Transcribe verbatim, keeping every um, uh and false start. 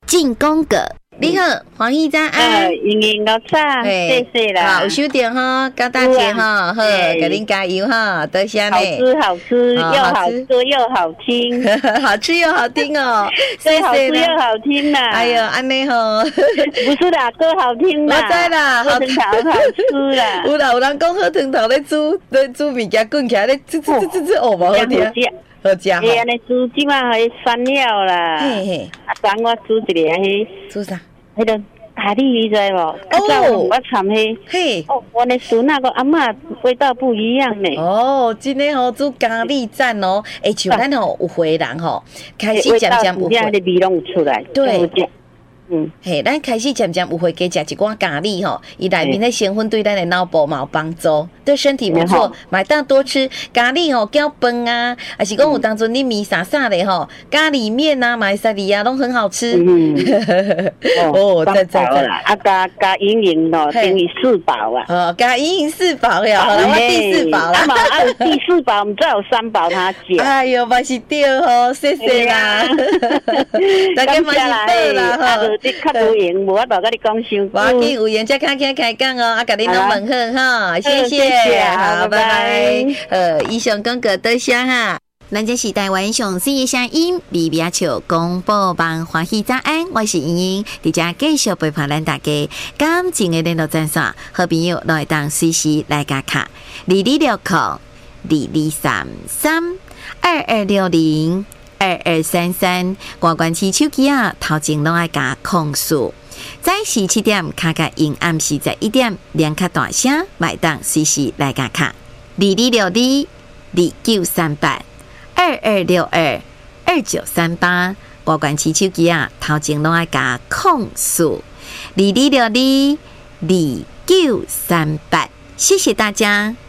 进攻个。你好，黄奕早安。 呃，莹莹老早，谢谢啦。 好，有收到哈，高大姐哈，好，给您加油哈，多谢呢。 好吃好吃，又好吃又好听， 好吃又好听哦， 对，好吃又好听啦。 哎呦，安内吼， 不是啦，歌好听啦， 我知啦， 好吃好吃啦。 有啦，有人讲好汤头咧煮，咧煮物件滚起来咧，煮煮煮煮煮，哦，无好听。好食吼！ 哎，安尼煮即马迄酸料啦。 嘿嘿， 啊，昨我煮一个迄煮啥？ 迄个咖喱，你知无？哦，我掺迄。嘿。哦，我的孙那个阿嬷味道不一样呢。 哦，真诶吼，煮咖喱赞哦！哎，像咱吼有回人吼，开始渐渐有味道，味拢有出来。 对。 嗯， 嘿，咱开始渐渐有会加食一寡咖喱吼，伊内面的成分对咱的脑部嘛有帮助，对身体不错。买当多吃咖喱吼，搅饭啊，还是讲有当阵你米啥啥的吼，咖喱面啊、买沙梨啊，拢很好吃。嗯， 哦，在在在，啊加加莹莹咯，等于四宝啊。 哦，加莹莹四宝呀，好了，我第四宝啦。 啊，有第四宝，我们再有三宝他讲。 哎呦，嘛是对吼，谢谢啦，大家嘛是对啦吼。 你较无闲，无法度甲你讲伤久。 我紧有闲才开开开讲哦，啊，甲你拢问好哈，谢谢，好，拜拜。呃，以上讲个多谢哈。咱这是台湾上水的声音，微微笑广播网欢喜早安，我是莹莹，伫遮继续陪伴咱大家。感情的联络专线，好朋友来当随时来加卡，二二六零二二三三二二六零。二二三三，外关市手机啊，头前拢爱加控诉。早时七点，卡卡因暗时十一点，连卡大声，买档随时来加卡。二二六二二九三八，二二六二二九三八，外关市手机啊，头前拢爱加控诉。二二六二二九三八，谢谢大家。